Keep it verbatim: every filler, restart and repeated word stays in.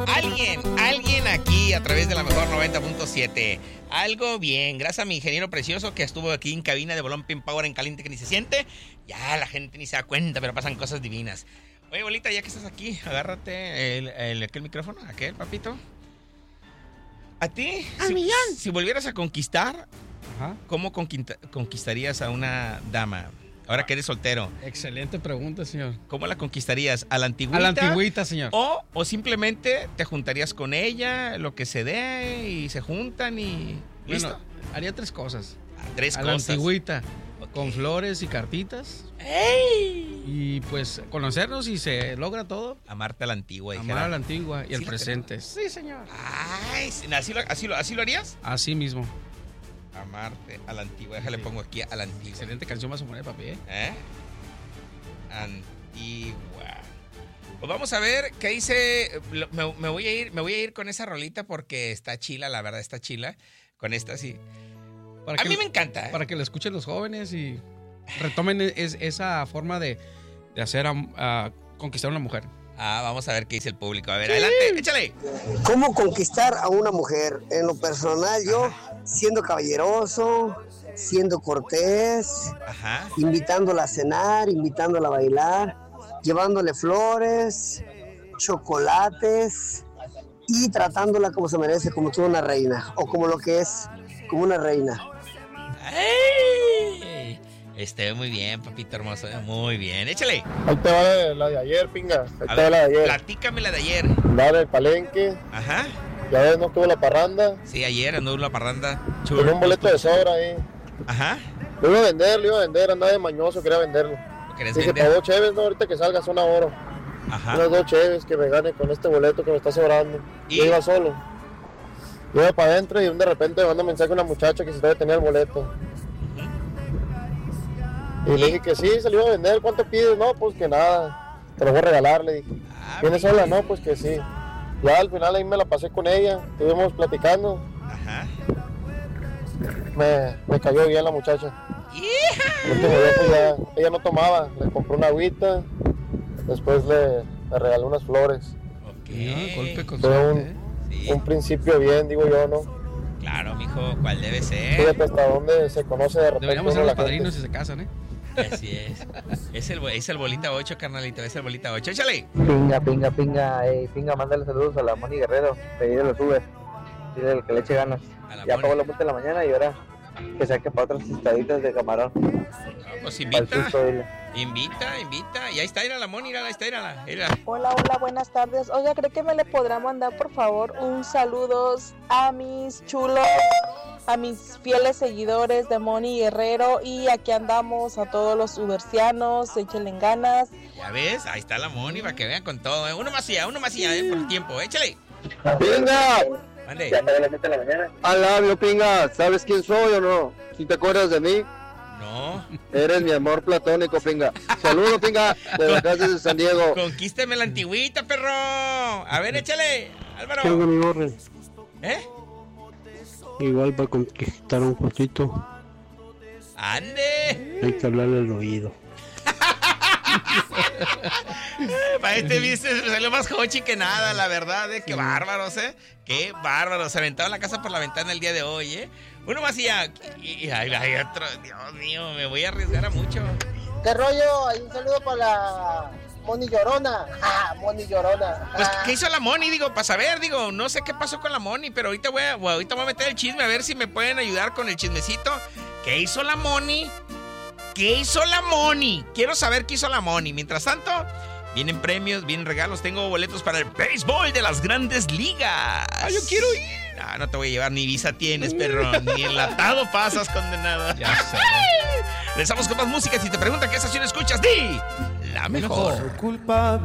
Alguien, alguien aquí a través de la mejor noventa punto siete. Algo bien. Gracias a mi ingeniero precioso que estuvo aquí en cabina de Bolón Pin Power en caliente que ni se siente. Ya la gente ni se da cuenta, pero pasan cosas divinas. Oye, bolita, ya que estás aquí, agárrate el, el, aquel micrófono, aquel, papito. ¿A ti? ¡Al si, millón! Si volvieras a conquistar, Ajá. ¿cómo conquista, conquistarías a una dama? Ahora que eres soltero. Excelente pregunta, señor. ¿Cómo la conquistarías? ¿A la antigüita? A la antigüita, señor. O, o simplemente te juntarías con ella, lo que se dé, y se juntan y... ¿Listo? Bueno, haría tres cosas. Ah, tres a cosas. la antigüita, Ok. con flores y cartitas. ¡Ey! Y pues conocernos y se logra todo. Amarte a la antigua, Amar dijera. a la antigua y ¿Sí el la presente. Sí, señor. Ay, ¿así lo, así, lo, ¿así lo harías? Así mismo. Amarte a la antigua. Déjale, Sí. pongo aquí a la antigua. Excelente canción vas a poner, papi, ¿eh? ¿Eh? Antigua. Pues vamos a ver qué dice. Me, me voy a ir, me voy a ir con esa rolita porque está chila, la verdad, está chila. Con esta sí. Para A que mí lo- me encanta. ¿eh? Para que la escuchen los jóvenes y retomen es, esa forma de, de hacer a, a conquistar a una mujer. Ah, vamos a ver qué dice el público. A ver, adelante, échale. ¿Cómo conquistar a una mujer? En lo personal, yo siendo caballeroso, siendo cortés, Ajá. invitándola a cenar, invitándola a bailar, llevándole flores, chocolates y tratándola como se merece, como toda una reina, o como lo que es, como una reina. ¡Ey! Este, muy bien, papito hermoso. eh, Muy bien. Échale. Ahí te va la, la de ayer, pinga. Ahí A te va ver, la de ayer. platícame la de ayer. La del palenque. Ajá. Ya ves, no estuvo la parranda. Sí, ayer anduvo en la parranda. Con un boleto de sobra ahí. Ajá. Lo iba a vender, lo iba a vender. Andaba de mañoso, quería venderlo. ¿Lo querés Dije, vender? para dos cheves, no, ahorita que salga son a oro. Ajá. Unas dos cheves que me gane con este boleto que me está sobrando. ¿Y? Yo iba solo. Yo iba para adentro y de repente me manda un mensaje a una muchacha que si todavía tenía el boleto. Y le dije que sí, se lo iba a vender. ¿Cuánto pides? No, pues que nada. Te lo voy a regalar, le dije. Ah, ¿Vienes bien. sola? No, pues que sí. Ya al final ahí me la pasé con ella. Estuvimos platicando. Ajá. Me, me cayó bien la muchacha. ¡Hija! El último día, pues, ya, ella no tomaba. Le compré una agüita. Después le, le regalé unas flores. Ok. No, golpe con Fue suerte, un, ¿eh? Sí, un principio bien, digo yo, ¿no? claro, mijo. ¿Cuál debe ser? Fíjate hasta dónde se conoce de repente. Deberíamos ser uno los la gente. padrinos si se casan, ¿eh? Así es. Es el, es el bolita ocho, carnalito. Es el bolita ocho. Échale. Pinga, pinga, pinga, ey, pinga, mándale saludos a la Moni Guerrero, pedile los sube, dile que le eche ganas. A la Ya Moni. pagó la multa en la mañana y ahora que saque para otras estaditas de camarón. No, pues Para el invita. susto, dile. Invita, invita. Y ahí está, ir a la Moni, ahí está, ir a la. Mira. Hola, hola, buenas tardes. Oiga, ¿cree que me le podrá mandar, por favor, un saludos a mis chulos, a mis fieles seguidores de Moni Guerrero? Y aquí andamos a todos los ubercianos, échenle ganas. Ya ves, ahí está la Moni para que vean con todo. ¿eh? Uno más allá, uno más allá, ¿eh? Por el tiempo. Échale. ¡Pinga! Mande. Ya pagó la multa en la mañana. Alabio, pinga. ¿Sabes quién soy o no? ¿Si te acuerdas de mí? No. Eres mi amor platónico, pinga. Saludos, pinga. De acá desde San Diego. Conquísteme la antigüita, perro. A ver, échale. Álvaro. Tengo mi orden. ¿Eh? Igual para conquistar un poquito Ande. hay que hablarle al oído. Para este viste salió más hochi que nada, la verdad, ¿eh? Qué bárbaros, ¿eh? Qué bárbaros. Se aventaron la casa por la ventana el día de hoy, ¿eh? Uno más y ya. Y, y- ay, hay otro. Dios mío, me voy a arriesgar a mucho. ¿Qué rollo? Hay un saludo para la Moni Llorona. Ah, Moni Llorona. Pues, ¿qué hizo la Moni? Digo, para saber, digo, no sé qué pasó con la Moni, pero ahorita voy a, ahorita voy a meter el chisme a ver si me pueden ayudar con el chismecito. ¿Qué hizo la Moni? ¿Qué hizo la Moni? Quiero saber qué hizo la Moni. Mientras tanto, vienen premios, vienen regalos. Tengo boletos para el béisbol de las grandes ligas. ¡Ah, yo quiero ir! No, no te voy a llevar, ni visa tienes, perro. Ni enlatado pasas, condenado. Ya sé. Regresamos con más música. Si te preguntan qué estación escuchas, di la mejor. Mejor. Culpa